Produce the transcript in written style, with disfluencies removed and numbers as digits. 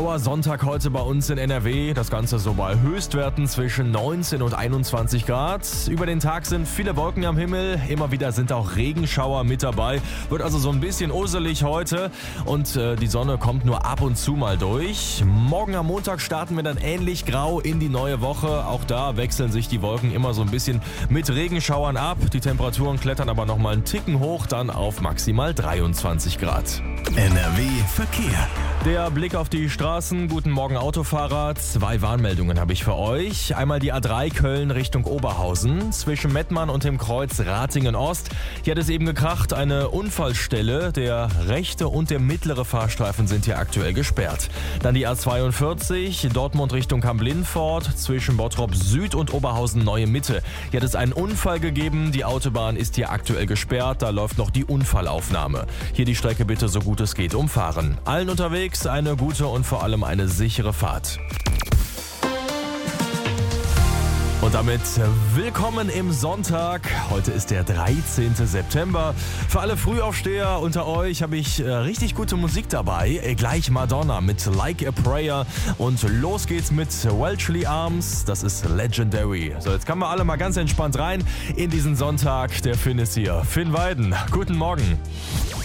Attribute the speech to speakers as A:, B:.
A: grauer Sonntag heute bei uns in NRW. Das Ganze so bei Höchstwerten zwischen 19 und 21 Grad. Über den Tag sind viele Wolken am Himmel. Immer wieder sind auch Regenschauer mit dabei. Wird also so ein bisschen urselig heute. Und die Sonne kommt nur ab und zu mal durch. Morgen am Montag starten wir dann ähnlich grau in die neue Woche. Auch da wechseln sich die Wolken immer so ein bisschen mit Regenschauern ab. Die Temperaturen klettern aber nochmal einen Ticken hoch, dann auf maximal 23 Grad.
B: NRW Verkehr.
A: Der Blick auf die Straßen. Guten Morgen Autofahrer. 2 Warnmeldungen habe ich für euch. Einmal die A3 Köln Richtung Oberhausen. Zwischen Mettmann und dem Kreuz Ratingen Ost. Hier hat es eben gekracht. Eine Unfallstelle. Der rechte und der mittlere Fahrstreifen sind hier aktuell gesperrt. Dann die A42 Dortmund Richtung Kamp-Lindfort. Zwischen Bottrop Süd und Oberhausen Neue Mitte. Hier hat es einen Unfall gegeben. Die Autobahn ist hier aktuell gesperrt. Da läuft noch die Unfallaufnahme. Hier die Strecke bitte so gut es geht umfahren. Allen unterwegs eine gute und vor allem eine sichere Fahrt. Und damit willkommen im Sonntag. Heute ist der 13. September. Für alle Frühaufsteher unter euch habe ich richtig gute Musik dabei. Gleich Madonna mit Like a Prayer. Und los geht's mit Welshly Arms. Das ist Legendary. So, jetzt kommen wir alle mal ganz entspannt rein in diesen Sonntag. Der Finn ist hier. Finn Weiden, guten Morgen.